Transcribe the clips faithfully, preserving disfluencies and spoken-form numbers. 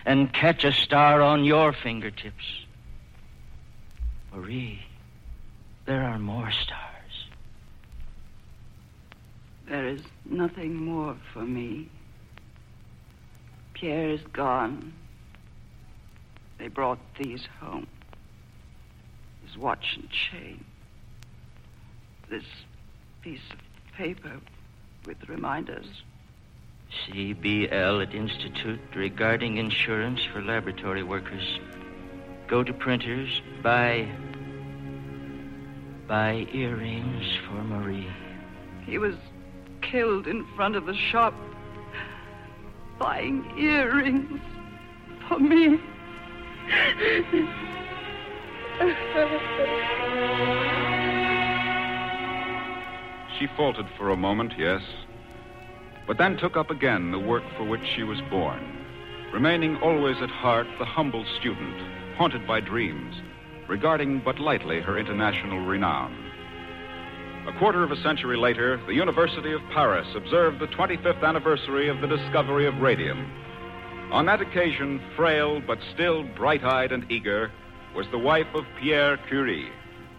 and catch a star on your fingertips. Marie, there are more stars. There is nothing more for me. Pierre is gone. They brought these home. His watch and chain. This piece of paper with reminders. C B L at Institute regarding insurance for laboratory workers. Go to printers, buy... buy earrings for Marie. He was killed in front of the shop, buying earrings for me. She faltered for a moment, yes, but then took up again the work for which she was born, remaining always at heart the humble student, haunted by dreams, regarding but lightly her international renown. A quarter of a century later, the University of Paris observed the twenty-fifth anniversary of the discovery of radium. On that occasion, frail but still bright-eyed and eager, was the wife of Pierre Curie.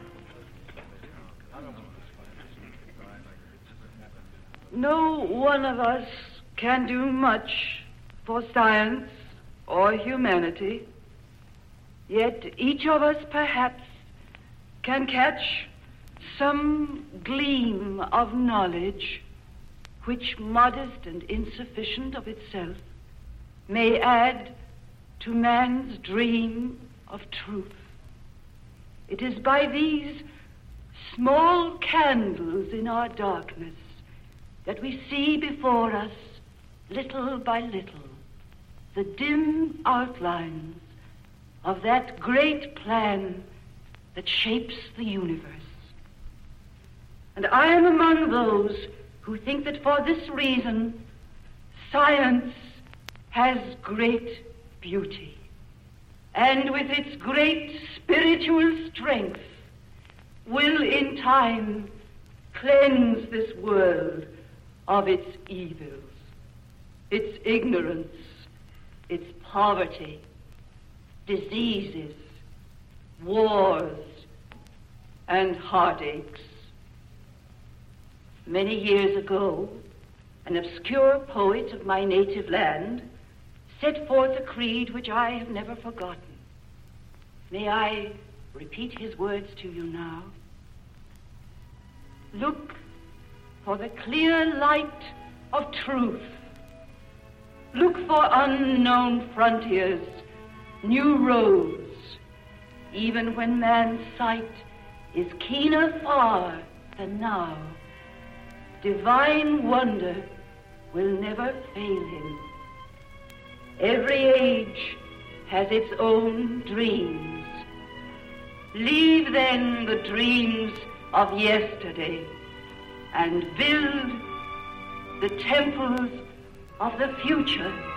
No one of us can do much for science or humanity. Yet each of us perhaps can catch some gleam of knowledge which, modest and insufficient of itself, may add to man's dream of truth. It is by these small candles in our darkness that we see before us, little by little, the dim outlines of that great plan that shapes the universe. And I am among those who think that for this reason, science has great beauty, and with its great spiritual strength will in time cleanse this world of its evils, its ignorance, its poverty, diseases, wars, and heartaches. Many years ago, an obscure poet of my native land set forth a creed which I have never forgotten. May I repeat his words to you now? Look for the clear light of truth. Look for unknown frontiers, new roads, even when man's sight is keener far than now. Divine wonder will never fail him. Every age has its own dreams. Leave then the dreams of yesterday and build the temples of the future.